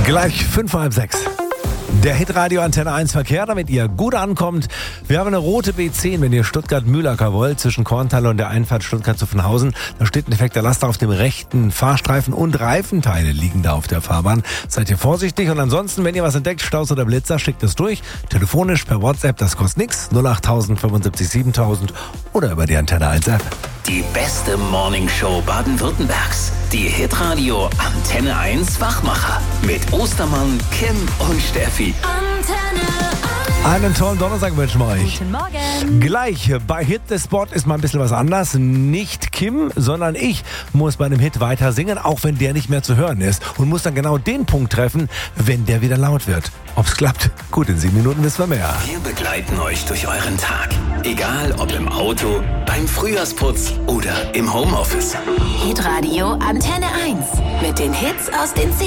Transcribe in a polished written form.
Gleich 5:30. Der Hitradio Antenne 1 Verkehr, damit ihr gut ankommt. Wir haben eine rote B10, wenn ihr Stuttgart-Mühlacker wollt, zwischen Korntal und der Einfahrt Stuttgart-Zuffenhausen. Da steht ein defekter Laster auf dem rechten Fahrstreifen und Reifenteile liegen da auf der Fahrbahn. Seid ihr vorsichtig und ansonsten, wenn ihr was entdeckt, Staus oder Blitzer, schickt es durch. Telefonisch, per WhatsApp, das kostet nichts. 08000 75 7000 oder über die Antenne 1 App. Die beste Morningshow Baden-Württembergs. Die Hitradio Antenne 1 Wachmacher. Mit Ostermann, Kim und Steffi. Einen tollen Donnerstag wünschen wir euch. Guten Morgen. Gleich bei Hit the Spot ist mal ein bisschen was anders. Nicht Kim, sondern ich muss bei einem Hit weiter singen, auch wenn der nicht mehr zu hören ist. Und muss dann genau den Punkt treffen, wenn der wieder laut wird. Ob's klappt? Gut, in 7 Minuten wissen wir mehr. Wir begleiten euch durch euren Tag. Egal ob im Auto, beim Frühjahrsputz oder im Homeoffice. Hitradio Antenne 1 mit den Hits aus den